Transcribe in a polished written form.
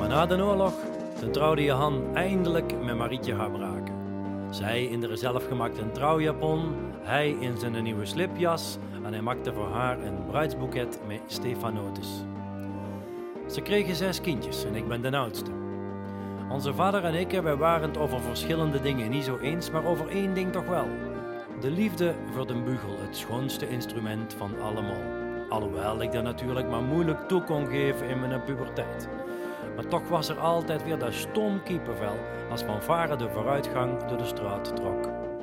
na de oorlog trouwde Johan eindelijk met Marietje Habraken. Zij in de zelfgemaakte trouwjapon, hij in zijn nieuwe slipjas en hij maakte voor haar een bruidsboeket met stefanotes. Ze kregen 6 kindjes en ik ben de oudste. Onze vader en ik, wij waren het over verschillende dingen niet zo eens, maar over één ding toch wel. De liefde voor de bugel, het schoonste instrument van allemaal. Alhoewel ik dat natuurlijk maar moeilijk toe kon geven in mijn puberteit. Maar toch was er altijd weer dat stom kiepenvel als fanfare de vooruitgang door de straat trok.